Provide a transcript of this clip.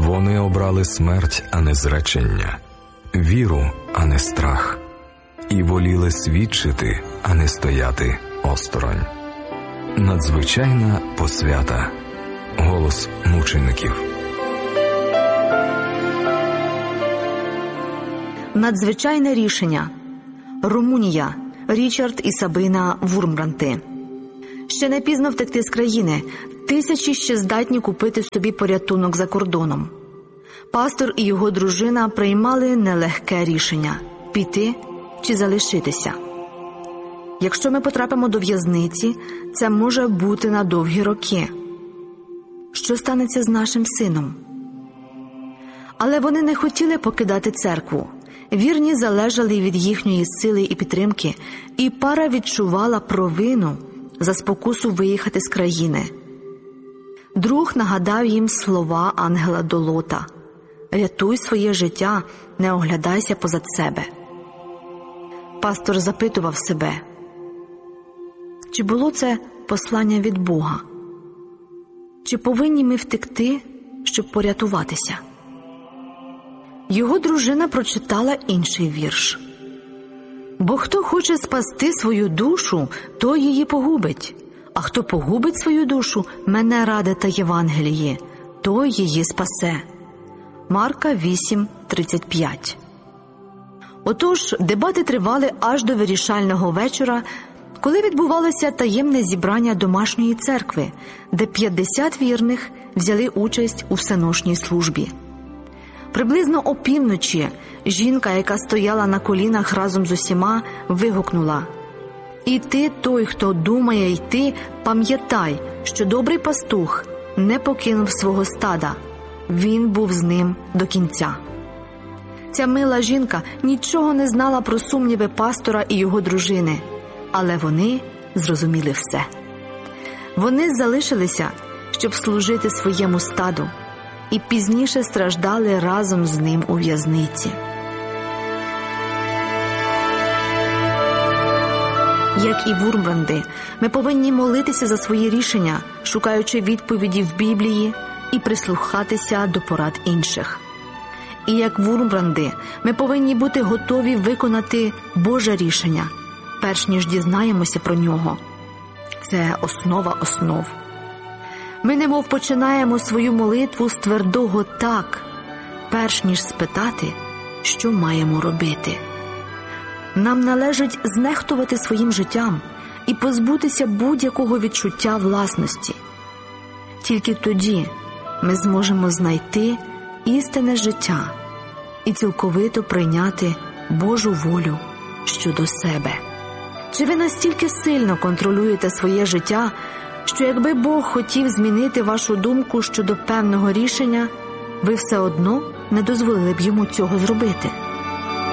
Вони обрали смерть, а не зречення, віру, а не страх, і воліли свідчити, а не стояти осторонь. Надзвичайна посвята. Голос мучеників. Надзвичайне рішення. Румунія. Річард і Сабина Вурмбранти. Ще не пізно втекти з країни. Тисячі ще здатні купити собі порятунок за кордоном. Пастор і його дружина приймали нелегке рішення – піти чи залишитися. Якщо ми потрапимо до в'язниці, це може бути на довгі роки. Що станеться з нашим сином? Але вони не хотіли покидати церкву. Вірні залежали від їхньої сили і підтримки, і пара відчувала провину за спокусу виїхати з країни. Друг нагадав їм слова ангела до Лота: «Рятуй своє життя, не оглядайся позад себе». Пастор запитував себе, чи було це послання від Бога? Чи повинні ми втекти, щоб порятуватися? Його дружина прочитала інший вірш. «Бо хто хоче спасти свою душу, той її погубить, а хто погубить свою душу, мене ради та Євангеліє, той її спасе». Марка 8:35. Отож, дебати тривали аж до вирішального вечора, коли відбувалося таємне зібрання домашньої церкви, де 50 вірних взяли участь у всеношній службі. Приблизно опівночі жінка, яка стояла на колінах разом з усіма, вигукнула: «І ти, той, хто думає йти, пам'ятай, що добрий пастух не покинув свого стада, він був з ним до кінця». Ця мила жінка нічого не знала про сумніви пастора і його дружини, але вони зрозуміли все. Вони залишилися, щоб служити своєму стаду, і пізніше страждали разом з ним у в'язниці. Як і Вурмбранди, ми повинні молитися за свої рішення, шукаючи відповіді в Біблії і прислухатися до порад інших. І як Вурмбранди, ми повинні бути готові виконати Боже рішення, перш ніж дізнаємося про нього. Це основа основ. Ми немов починаємо свою молитву з твердого «так», перш ніж спитати, що маємо робити. Нам належить знехтувати своїм життям і позбутися будь-якого відчуття власності. Тільки тоді ми зможемо знайти істинне життя і цілковито прийняти Божу волю щодо себе. Чи ви настільки сильно контролюєте своє життя, що якби Бог хотів змінити вашу думку щодо певного рішення, ви все одно не дозволили б йому цього зробити?